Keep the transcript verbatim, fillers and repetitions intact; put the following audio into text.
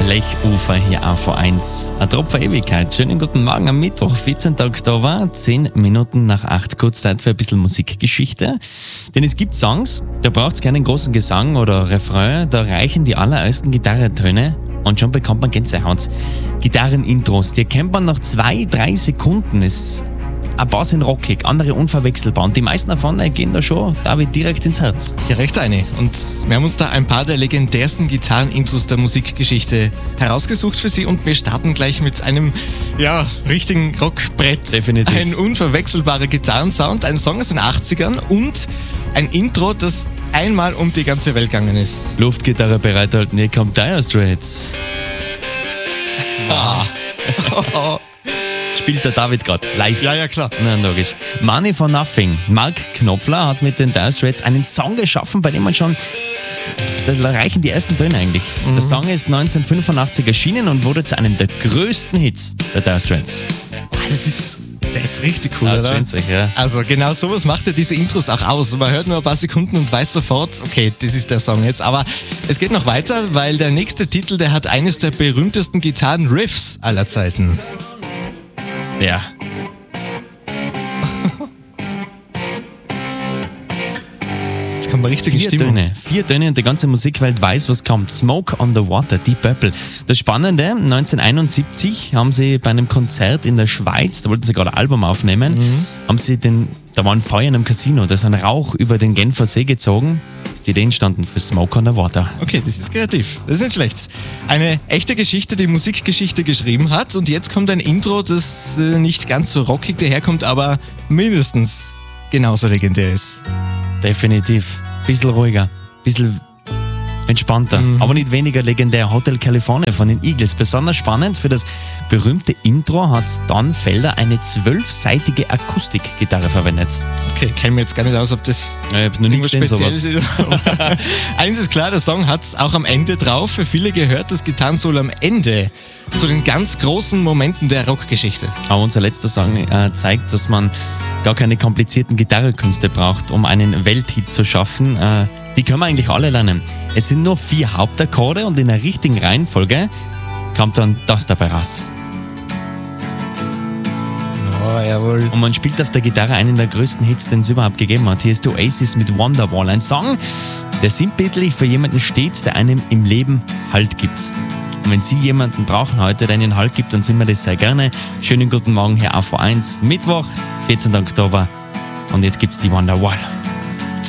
Blechufer hier auf V eins. Ein Tropfen Ewigkeit. Schönen guten Morgen am Mittwoch, vierzehnten Oktober, zehn Minuten nach acht. Kurz Zeit für ein bisschen Musikgeschichte. Denn es gibt Songs, da braucht es keinen großen Gesang oder Refrain, da reichen die allerersten Gitarrentöne und schon bekommt man Gänsehaut. Gitarrenintros, die kennt man nach zwei, drei Sekunden. Es ein paar sind rockig, andere unverwechselbar und die meisten davon gehen da schon David direkt ins Herz. Ja, recht eine. Und wir haben uns da ein paar der legendärsten Gitarrenintros der Musikgeschichte herausgesucht für Sie und wir starten gleich mit einem, ja, richtigen Rockbrett. Definitiv. Ein unverwechselbarer Gitarrensound, ein Song aus den achtzigern und ein Intro, das einmal um die ganze Welt gegangen ist. Luftgitarre bereithalten, hier kommt Dire Straits. Ah. Spielt der David gerade live. Ja, ja, klar. Na, logisch. Money for Nothing. Mark Knopfler hat mit den Dire Straits einen Song geschaffen, bei dem man schon, da reichen die ersten Töne eigentlich. Mhm. Der Song ist neunzehnhundertfünfundachtzig erschienen und wurde zu einem der größten Hits der Dire Straits. Das ist, der ist richtig cool, ja, oder? Sich, ja. Also genau sowas macht ja diese Intros auch aus. Man hört nur ein paar Sekunden und weiß sofort, okay, das ist der Song jetzt. Aber es geht noch weiter, weil der nächste Titel, der hat eines der berühmtesten Gitarren-Riffs aller Zeiten. Ja. Jetzt kann man richtig Vier Stimmung. Töne. Vier Töne und die ganze Musikwelt weiß, was kommt. Smoke on the Water, Deep Purple. Das Spannende, neunzehnhunderteinundsiebzig haben sie bei einem Konzert in der Schweiz, da wollten sie gerade ein Album aufnehmen, mhm. haben sie den, da war ein Feuer in einem Casino, da ist ein Rauch über den Genfer See gezogen. Ist die Idee entstanden für Smoke on the Water. Okay, das ist kreativ. Das ist nicht schlecht. Eine echte Geschichte, die Musikgeschichte geschrieben hat. Und jetzt kommt ein Intro, das äh, nicht ganz so rockig daherkommt, aber mindestens genauso legendär ist. Definitiv. Bisschen ruhiger, bisschen entspannter, mhm. aber nicht weniger legendär. Hotel California von den Eagles. Besonders spannend, für das berühmte Intro hat Don Felder eine zwölfseitige Akustikgitarre verwendet. Okay, kennen wir jetzt gar nicht aus, ob das ich hab noch nie gesehen, Spezielles ist. Eins ist klar, der Song hat es auch am Ende drauf. Für viele gehört das Gitarrensolo am Ende zu den ganz großen Momenten der Rockgeschichte. Aber unser letzter Song äh, zeigt, dass man gar keine komplizierten Gitarrenkünste braucht, um einen Welthit zu schaffen. Äh, die können wir eigentlich alle lernen. Es sind nur vier Hauptakkorde und in der richtigen Reihenfolge kommt dann das dabei raus. Oh, jawohl. Und man spielt auf der Gitarre einen der größten Hits, den es überhaupt gegeben hat. Hier ist Oasis mit Wonderwall. Ein Song, der sinnbildlich für jemanden steht, der einem im Leben Halt gibt. Und wenn Sie jemanden brauchen heute, der Ihnen Halt gibt, dann sind wir das sehr gerne. Schönen guten Morgen hier auf V eins. Mittwoch, vierzehnten Oktober. Und jetzt gibt's die Wonderwall.